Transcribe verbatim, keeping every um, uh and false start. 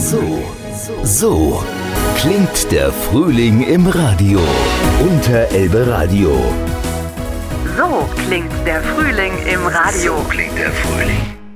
So, so klingt der Frühling im Radio. Unterelbe Radio. So klingt der Frühling im Radio. So klingt der Frühling.